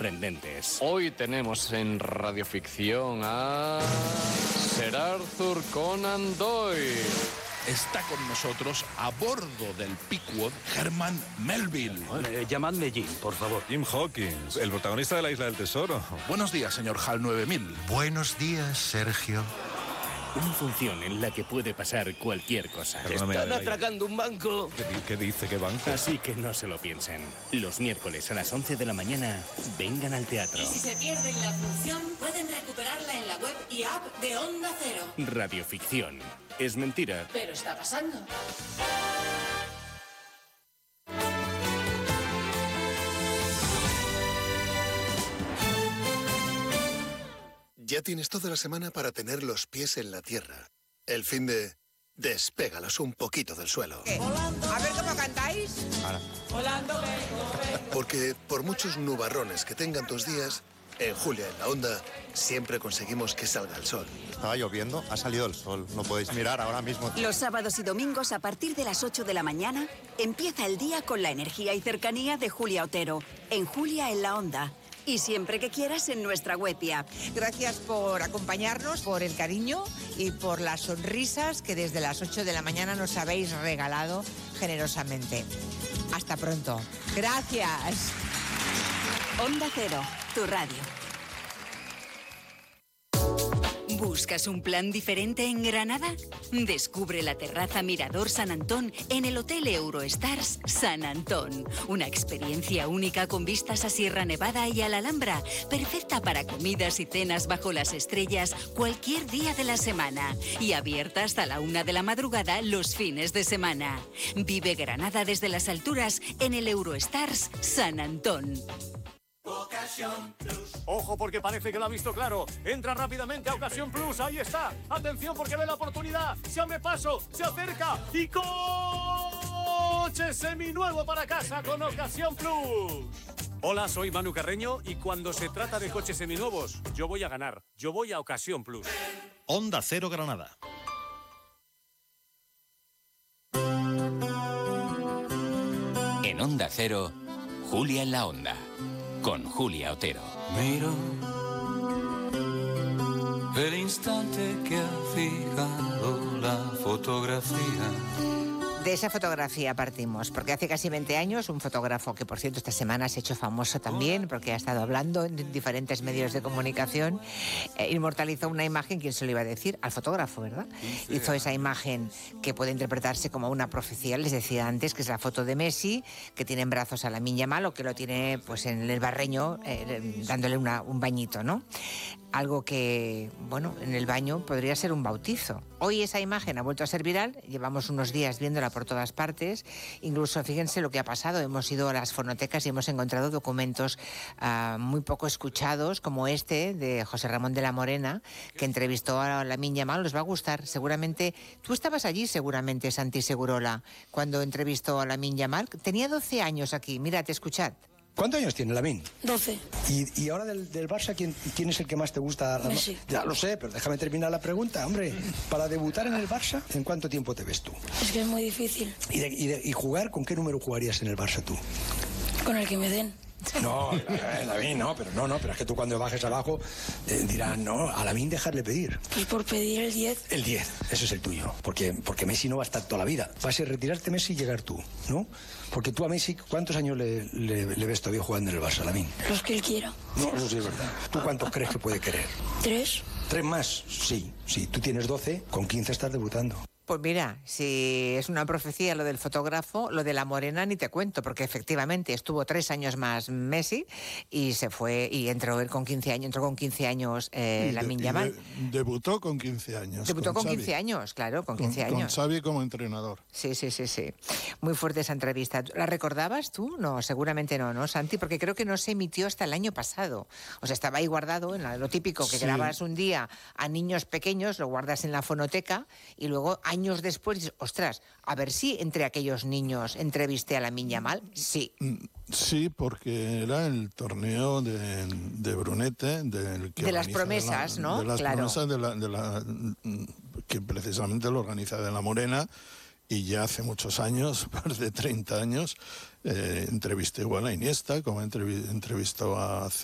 sorprendentes. Hoy tenemos en Radioficción a Sir Arthur Conan Doyle. Está con nosotros, a bordo del Pequod, Herman Melville. Llamadme Jim, por favor. Jim Hawkins, el protagonista de La Isla del Tesoro. Buenos días, señor HAL 9000. Buenos días, Sergio. Una función en la que puede pasar cualquier cosa. Están atracando un banco. ¿Qué dice? ¿Qué banco? Así que no se lo piensen. Los miércoles a las 11 de la mañana, vengan al teatro. Y si se pierden la función, pueden recuperarla en la web y app de Onda Cero. Radioficción. Es mentira. Pero está pasando. Ya tienes toda la semana para tener los pies en la tierra. El fin de... despégalos un poquito del suelo. A ver cómo cantáis. Porque por muchos nubarrones que tengan tus días, en Julia en la Onda siempre conseguimos que salga el sol. Estaba lloviendo, ha salido el sol. No podéis mirar ahora mismo. Los sábados y domingos a partir de las 8 de la mañana empieza el día con la energía y cercanía de Julia Otero, en Julia en la Onda. Y siempre que quieras en nuestra web y app. Gracias por acompañarnos, por el cariño y por las sonrisas que desde las 8 de la mañana nos habéis regalado generosamente. Hasta pronto. Gracias. Onda Cero, tu radio. ¿Buscas un plan diferente en Granada? Descubre la terraza Mirador San Antón en el Hotel Eurostars San Antón. Una experiencia única con vistas a Sierra Nevada y a la Alhambra, perfecta para comidas y cenas bajo las estrellas cualquier día de la semana y abierta hasta la 1 de la madrugada los fines de semana. Vive Granada desde las alturas en el Eurostars San Antón. Ojo porque parece que lo ha visto claro. Entra rápidamente a Ocasión Plus. Ahí está. Atención porque ve la oportunidad. Se abre paso, se acerca y coche seminuevo para casa con Ocasión Plus. Hola, soy Manu Carreño y cuando se trata de coches seminuevos, yo voy a ganar. Yo voy a Ocasión Plus. Onda Cero Granada. En Onda Cero, Julia en la Onda, con Julia Otero. Miro el instante que ha fijado la fotografía. De esa fotografía partimos, porque hace casi 20 años un fotógrafo, que por cierto esta semana se ha hecho famoso también, porque ha estado hablando en diferentes medios de comunicación, inmortalizó una imagen, ¿quién se lo iba a decir? Al fotógrafo, ¿verdad? Hizo esa imagen que puede interpretarse como una profecía, les decía antes, que es la foto de Messi, que tiene en brazos a Lamine Yamal, o que lo tiene pues en el barreño, dándole un bañito, ¿no? Algo que, bueno, en el baño podría ser un bautizo. Hoy esa imagen ha vuelto a ser viral, llevamos unos días viéndola por todas partes, incluso fíjense lo que ha pasado, hemos ido a las fonotecas y hemos encontrado documentos muy poco escuchados, como este de José Ramón de la Morena, que entrevistó a Lamine Yamal. Os va a gustar, seguramente, tú estabas allí seguramente, Santi Segurola, cuando entrevistó a Lamine Yamal, tenía 12 años aquí, mirad, escuchad. ¿Cuántos años tiene Lamine? 12. ¿Y ahora del Barça, ¿quién es el que más te gusta? Messi. Ya lo sé, pero déjame terminar la pregunta. Hombre, para debutar en el Barça, ¿en cuánto tiempo te ves tú? Es que es muy difícil. ¿Y jugar? ¿Con qué número jugarías en el Barça tú? Con el que me den. No, Lamine no, pero es que tú cuando bajes abajo dirán, no, a Lamine dejarle pedir. Pues por pedir el 10. El 10, ese es el tuyo, porque Messi no va a estar toda la vida. Va a ser retirarte Messi y llegar tú, ¿no? Porque tú a Messi, ¿cuántos años le ves todavía jugando en el Barça, Lamine? Los que él quiera. No, eso sí es verdad. ¿Tú cuántos crees que puede querer? 3. ¿3 más? Sí. Tú tienes 12, con 15 estás debutando. Pues mira, si es una profecía lo del fotógrafo, lo de la Morena ni te cuento, porque efectivamente estuvo 3 años más Messi y se fue y entró con 15 años Lamine Yamal. Debutó con 15 años. Debutó con 15 años, claro, con 15 años. Con Xavi como entrenador. Sí. Muy fuerte esa entrevista. ¿La recordabas tú? No, seguramente no, Santi, porque creo que no se emitió hasta el año pasado. O sea, estaba ahí guardado, en lo típico, que grabas un día a niños pequeños, lo guardas en la fonoteca y luego años después dices, ostras, a ver si entre aquellos niños entrevisté a Lamine Yamal. Sí. Sí, porque era el torneo de Brunete, de las promesas, ¿no? De las promesas que precisamente lo organiza de la Morena, y ya hace muchos años, más de 30 años, entrevisté igual a Iniesta, como entrevistó a